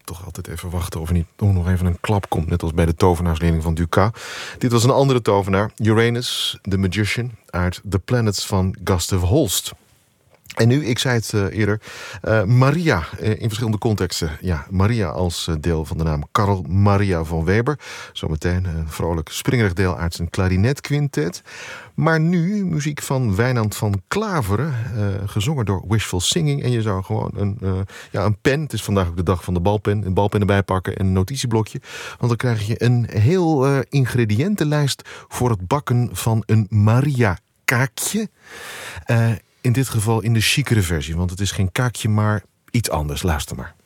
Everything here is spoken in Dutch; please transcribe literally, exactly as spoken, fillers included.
toch altijd even wachten of er niet oh, nog even een klap komt. Net als bij de tovenaarsleerling van Dukas. Dit was een andere tovenaar. Uranus, the Magician, uit The Planets van Gustav Holst. En nu, ik zei het uh, eerder, uh, Maria uh, in verschillende contexten. Ja, Maria als uh, deel van de naam Carl Maria van Weber. Zometeen een vrolijk springerig deel uit zijn klarinetquintet. Maar nu muziek van Wijnand van Klaveren, uh, gezongen door Wishful Singing. En je zou gewoon een, uh, ja, een pen, het is vandaag ook de dag van de balpen, een balpen erbij pakken en een notitieblokje. Want dan krijg je een heel uh, ingrediëntenlijst voor het bakken van een Maria-kaakje. Uh, In dit geval in de chicere versie, want het is geen kaakje, maar iets anders. Luister maar.